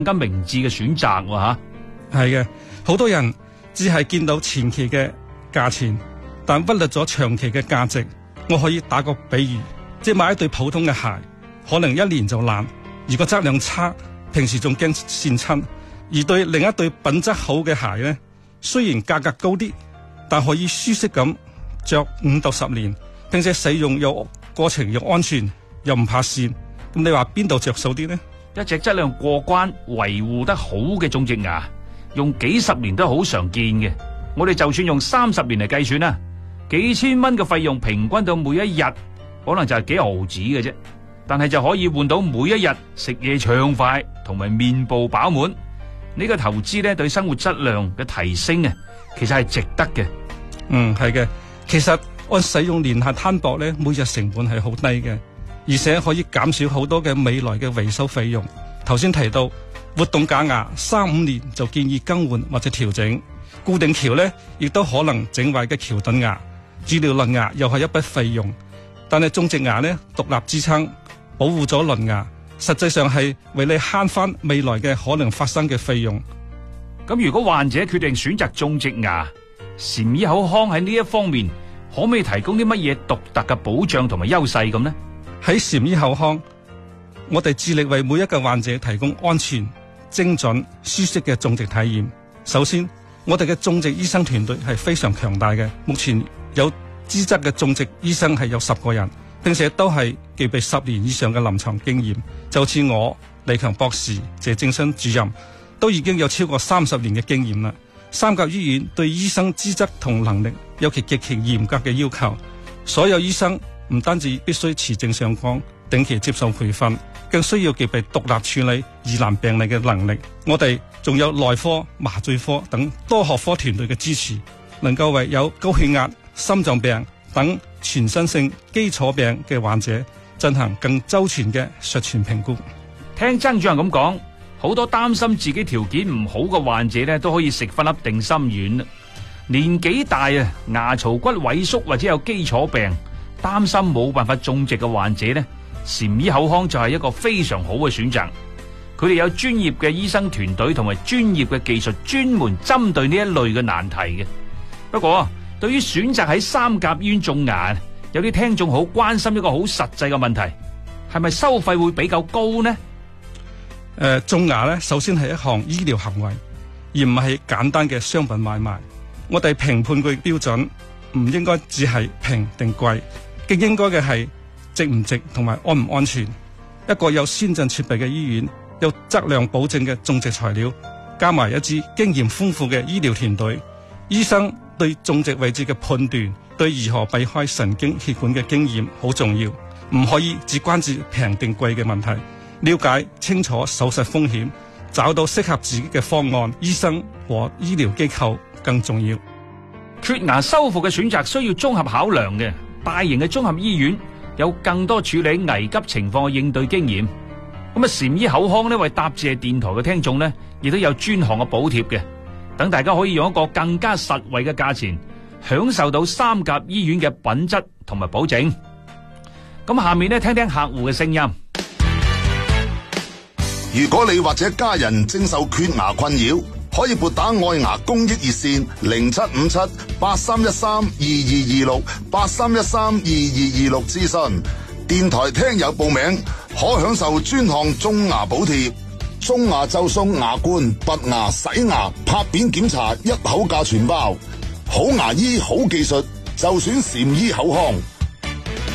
更加明智嘅選擇吓。 係嘅，好多人只係見到前期嘅價錢，但忽略咗長期嘅價值。我可以打個比喻，即係買一對普通嘅鞋，可能1年就爛，如果質量差，平時仲驚跣親。而對另一對品質好嘅鞋呢，雖然價格高啲，但可以舒適咁着5到10年，並且使用又過程又安全，又唔怕跣。咁你話邊度着數啲呢？ 一隻質量過關、維護得好嘅種植牙，用幾十年都好常見嘅。我哋就算用30年嚟計算啦，幾千蚊嘅費用平均到每一日，可能就係幾毫子嘅啫。但係就可以換到每一日食嘢暢快同埋面部飽滿。呢個投資咧對生活質量嘅提升啊，其實係值得嘅。 係嘅。其實按使用年限攤薄咧，每日成本係好低嘅，而且可以減少好多嘅未來嘅維修費用。頭先提到活動假牙3-5年就建議更換或者調整，固定橋咧亦都可能整壞嘅橋墩牙，治療輪牙又係一筆費用。但係種植牙咧獨立支撐，保護咗輪牙，實際上係為你慳翻未來嘅可能發生嘅費用。 咁如果患者決定選擇種植牙，禪醫口腔喺呢一方面可唔可以提供啲乜嘢獨特嘅保障同埋優勢咁呢？ 喺禪醫口腔，我哋致力為每一個患者提供安全、精準、舒適嘅種植體驗。首先，我哋嘅種植醫生團隊係非常強大嘅，目前有資質嘅種植醫生係有10個人，並且都係具備10年以上嘅臨床經驗。就似我、李強博士、謝正新主任都已經有超過30年嘅經驗啦。三甲醫院對醫生資質同能力有其極其嚴格嘅要求，所有醫生唔單止必須持證上崗，定期接受培訓，更需要具備獨立處理疑難病例嘅能力。我哋仲有內科、麻醉科等多學科團隊嘅支持，能夠為有高血壓、心臟病等全身性基礎病嘅患者進行更周全嘅術前評估。 聽曾主任咁講，好多擔心自己條件唔好嘅患者咧，都可以食翻粒定心丸啦。年紀大啊，牙槽骨萎縮或者有基礎病，擔心冇辦法種植嘅患者咧，禪醫口腔就係一個非常好嘅選擇。佢哋有專業嘅醫生團隊同埋專業嘅技術，專門針對呢一類嘅難題嘅。不過，對於選擇喺三甲醫院種牙，有啲聽眾好關心一個好實際嘅問題，係咪收費會比較高呢？ 種牙咧，首先係一項醫療行為，而唔係簡單嘅商品買賣。我哋評判嘅標準唔應該只係平定貴，更應該嘅係值唔值同埋安唔安全。一個有先進設備嘅醫院，有質量保證嘅種植材料，加埋一支經驗豐富嘅醫療團隊，醫生對種植位置嘅判斷，對如何避開神經血管嘅經驗好重要，唔可以只關注平定貴嘅問題。了解清楚手術風險，找到適合自己嘅方案，醫生和醫療機構更重要。 缺牙修復嘅選擇需要綜合考量嘅，大型嘅綜合醫院有更多處理危急情況嘅應對經驗。咁啊，禪醫口腔呢，為答謝電台嘅聽眾呢，亦都有專項嘅補貼嘅，等大家可以用一個更加實惠嘅價錢，享受到三甲醫院嘅品質同埋保證。咁下面呢，聽聽客戶嘅聲音。 如果你或者家人正受缺牙困擾，可以撥打愛牙公益熱線0757-8313-2226 8313-2226諮詢。電台聽友報名可享受專項種牙補貼，種牙就送牙冠、拔牙、洗牙、拍片檢查，一口價全包。好牙醫好技術，就選禪醫口腔。